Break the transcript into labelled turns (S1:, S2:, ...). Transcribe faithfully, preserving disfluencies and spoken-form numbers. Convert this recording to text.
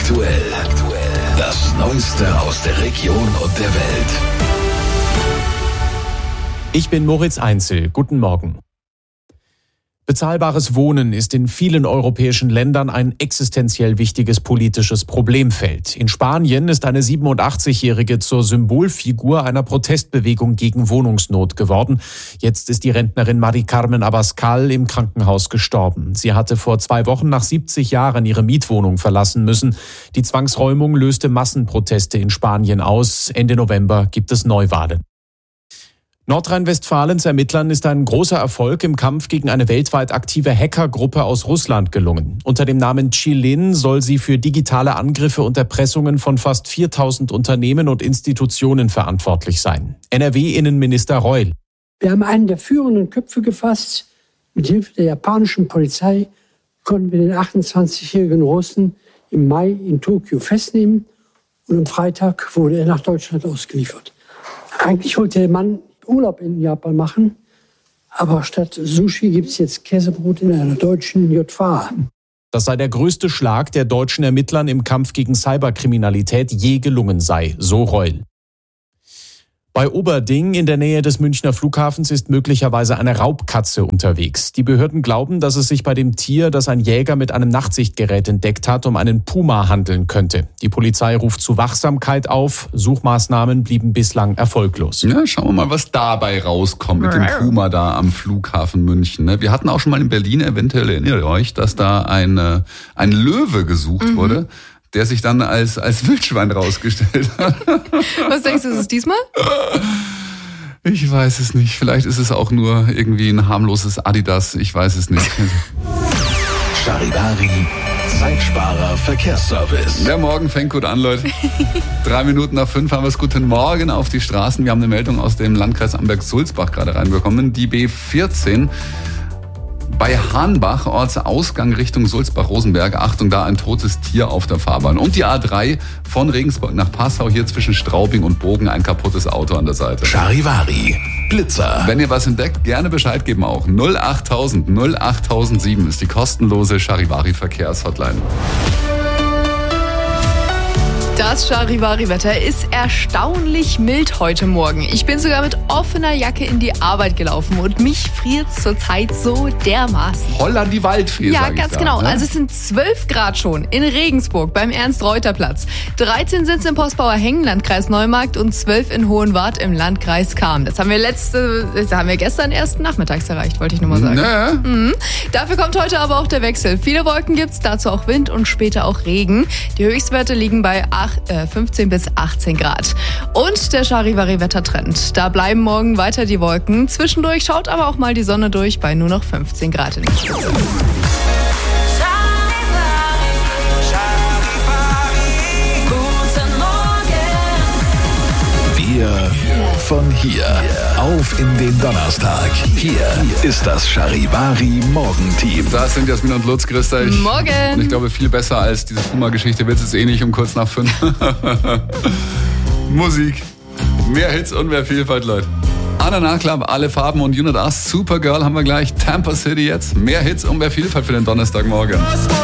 S1: aktuell. Das Neueste aus der Region und der Welt.
S2: Ich bin Moritz Einzel. Guten Morgen. Bezahlbares Wohnen ist in vielen europäischen Ländern ein existenziell wichtiges politisches Problemfeld. In Spanien ist eine siebenundachtzigjährige zur Symbolfigur einer Protestbewegung gegen Wohnungsnot geworden. Jetzt ist die Rentnerin Mari Carmen Abascal im Krankenhaus gestorben. Sie hatte vor zwei Wochen nach siebzig Jahren ihre Mietwohnung verlassen müssen. Die Zwangsräumung löste Massenproteste in Spanien aus. Ende November gibt es Neuwahlen. Nordrhein-Westfalens Ermittlern ist ein großer Erfolg im Kampf gegen eine weltweit aktive Hackergruppe aus Russland gelungen. Unter dem Namen Chilin soll sie für digitale Angriffe und Erpressungen von fast viertausend Unternehmen und Institutionen verantwortlich sein. N R W-Innenminister Reul.
S3: Wir haben einen der führenden Köpfe gefasst. Mit Hilfe der japanischen Polizei konnten wir den achtundzwanzigjährigen Russen im Mai in Tokio festnehmen und am Freitag wurde er nach Deutschland ausgeliefert. Eigentlich wollte der Mann Urlaub in Japan machen, aber statt Sushi gibt es jetzt Käsebrot in einer deutschen J V A.
S2: Das sei der größte Schlag, der deutschen Ermittlern im Kampf gegen Cyberkriminalität je gelungen sei, so Reul. Bei Oberding in der Nähe des Münchner Flughafens ist möglicherweise eine Raubkatze unterwegs. Die Behörden glauben, dass es sich bei dem Tier, das ein Jäger mit einem Nachtsichtgerät entdeckt hat, um einen Puma handeln könnte. Die Polizei ruft zu Wachsamkeit auf. Suchmaßnahmen blieben bislang erfolglos.
S4: Ja, schauen wir mal, was dabei rauskommt mit dem Puma da am Flughafen München. Wir hatten auch schon mal in Berlin, eventuell erinnert ihr euch, dass da ein, ein Löwe gesucht mhm. wurde, der sich dann als, als Wildschwein rausgestellt hat.
S5: Was denkst du, ist es diesmal?
S4: Ich weiß es nicht. Vielleicht ist es auch nur irgendwie ein harmloses Adidas. Ich weiß es nicht.
S1: Charivari, Zeitsparer, Verkehrsservice.
S4: Der Morgen fängt gut an, Leute. Drei Minuten nach fünf haben wir es. Guten Morgen auf die Straßen. Wir haben eine Meldung aus dem Landkreis Amberg-Sulzbach gerade reinbekommen. Die B vierzehn bei Hahnbach, Ortsausgang Richtung Sulzbach-Rosenberg. Achtung, da ein totes Tier auf der Fahrbahn. Und die A drei von Regensburg nach Passau, hier zwischen Straubing und Bogen, ein kaputtes Auto an der Seite.
S1: Charivari, Blitzer.
S4: Wenn ihr was entdeckt, gerne Bescheid geben auch. null achttausend null achttausendsieben ist die kostenlose Charivari-Verkehrshotline.
S5: Das Charivari-Wetter ist erstaunlich mild heute Morgen. Ich bin sogar mit offener Jacke in die Arbeit gelaufen und mich friert zurzeit so dermaßen.
S4: Holla die Waldfee,
S5: Ja,
S4: sag
S5: ganz
S4: ich
S5: genau.
S4: Da, ne?
S5: Also es sind zwölf Grad schon in Regensburg beim Ernst-Reuter-Platz. dreizehn sind es im Postbauer Hengen, Landkreis Neumarkt und zwölf in Hohenwart im Landkreis Cham. Das haben wir letzte, das haben wir gestern erst nachmittags erreicht, wollte ich nur mal sagen.
S4: Nee.
S5: Mhm. Dafür kommt heute aber auch der Wechsel. Viele Wolken gibt's, dazu auch Wind und später auch Regen. Die Höchstwerte liegen bei fünfzehn bis achtzehn Grad. Und der Charivari-Wettertrend. Da bleiben morgen weiter die Wolken. Zwischendurch schaut aber auch mal die Sonne durch bei nur noch fünfzehn Grad in der Spitze.
S1: Wir von hier auf in den Donnerstag. Hier ist das Charivari Morgenteam.
S4: Das sind Jasmin und Lutz, grüß euch.
S5: Morgen.
S4: Und ich glaube, viel besser als diese Puma-Geschichte wird es eh nicht um kurz nach fünf. Musik. Mehr Hits und mehr Vielfalt, Leute. Anna Nachklapp, alle Farben und Unit Us. Supergirl haben wir gleich. Tampa City jetzt. Mehr Hits und mehr Vielfalt für den Donnerstagmorgen.